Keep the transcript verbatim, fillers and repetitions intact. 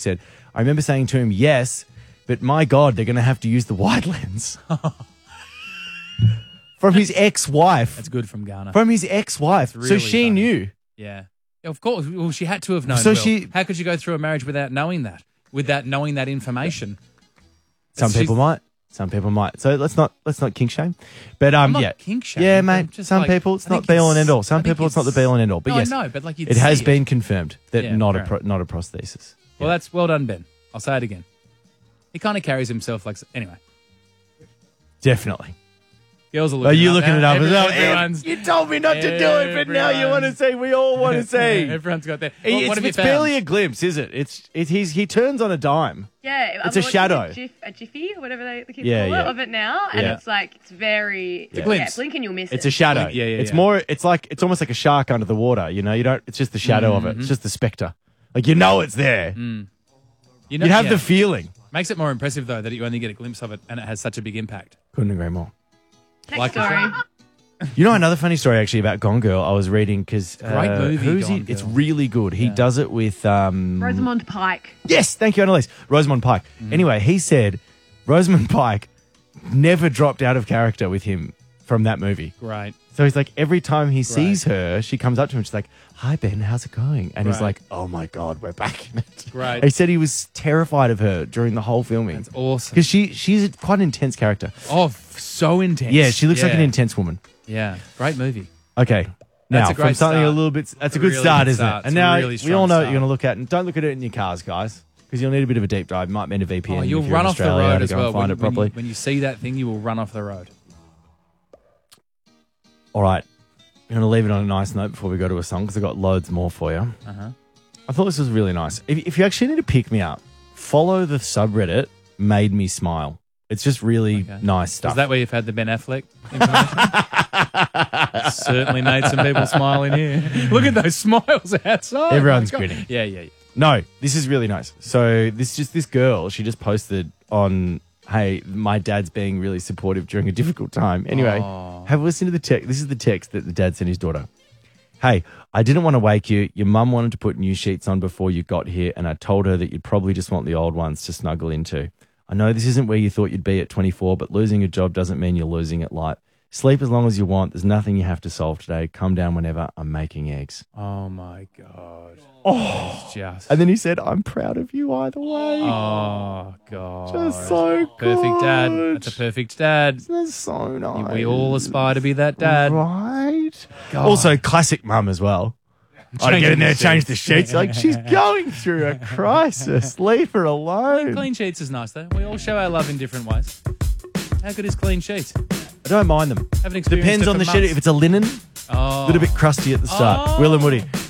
said, I remember saying to him, yes, but my God, they're going to have to use the wide lens. From his ex-wife. That's good from Garner. From his ex-wife. Really so she funny. knew. Yeah. Of course. Well, she had to have known. So Will. she- How could you go through a marriage without knowing that? Without knowing that information? Some She's- people might. Some people might. So let's not let's not kink shame. But um, I'm not yeah, kink shaming, yeah, but mate. just Some like- people, it's I not think be all and it's- end all. Some I think people, it's not the it's- be all and end all. But No, I yes, know, but like you'd it has see it. been confirmed that Yeah, not a fair pro, not a prosthesis. Well, that's well done, Ben. I'll say it again. He kind of carries himself like... Anyway. Definitely. Girls are looking Are you it up looking now. it up as Every- well? everyone's- You told me not to do it, but now you want to say. We all want to say. Everyone's got their... It's, What, what have you it's found? barely a glimpse, is it? It's it, he's he turns on a dime. Yeah, It's I'm a watching shadow. A, gif, a jiffy, or whatever they, the kids Yeah, call yeah. it, of it now, and Yeah. it's like it's very. It's a glimpse. Yeah, blink and you'll miss It's it. a shadow. Yeah, yeah, It's yeah. more. It's like it's almost like a shark under the water. You know, you don't. It's just the shadow of it. It's just the spectre. Like you know, it's there. You know, You have yeah. the feeling. Makes it more impressive, though, that you only get a glimpse of it and it has such a big impact. Couldn't agree more. Next like the story. You know another funny story actually about Gone Girl. I was reading because Great movie, Who's Gone he? It's Girl. really good. He does it with um, Rosamund Pike. Yes, thank you, Annalise. Rosamund Pike. Mm-hmm. Anyway, he said Rosamund Pike never dropped out of character with him from that movie. Great. So he's like, every time he sees her, she comes up to him. She's like, "Hi Ben, how's it going?" And he's Right. like, "Oh my God, we're back in it." Great. He said he was terrified of her during the whole filming. That's awesome. Because she she's quite an intense character. Oh, f- so intense. Yeah, she looks like an Yeah. intense woman. Yeah. Great movie. Okay. That's Now, a great from something start. a little bit, that's It's a a good really start, good isn't start. it? It's And a now really we strong all know what start. you're going to look at. And don't look at it in your cars, guys, because you'll need a bit of a deep drive. Might need a V P N. Oh, if you'll you're run in off the Australia road to as go and well. Find When, it when, properly. you, when you see that thing, you will run off the road. All right. I'm going to leave it on a nice note before we go to a song because I've got loads more for you. Uh-huh. I thought this was really nice. If, if you actually need to pick me up, follow the subreddit Made Me Smile. It's just really Okay. nice stuff. Is that where you've had the Ben Affleck information? Certainly made some people smile in here. Look at those smiles outside. Everyone's My God. grinning. Yeah, yeah, yeah. No, this is really nice. So this just this girl, she just posted on, hey, my dad's being really supportive during a difficult time. Anyway, Aw. have a listen to the text. This is the text that the dad sent his daughter. Hey, I didn't want to wake you. Your mum wanted to put new sheets on before you got here, and I told her that you'd probably just want the old ones to snuggle into. I know this isn't where you thought you'd be at twenty-four, but losing a job doesn't mean you're losing at life. Sleep as long as you want. There's nothing you have to solve today. Come down whenever. I'm making eggs. Oh, my God. Oh. Just. And then he said, I'm proud of you either way. Oh, God. Just so good. Perfect dad. That's a perfect dad. That's so nice. We all aspire to be that dad. Right. God. Also, classic mum as well. I'd get in there, the change the sheets. Like, she's going through a crisis. Leave her alone. Clean sheets is nice, though. We all show our love in different ways. How good is clean sheets? I don't mind them. Haven't experienced Depends it on for the sheet. months. If it's a linin, Oh. a little bit crusty at the start. Oh. Will and Woody.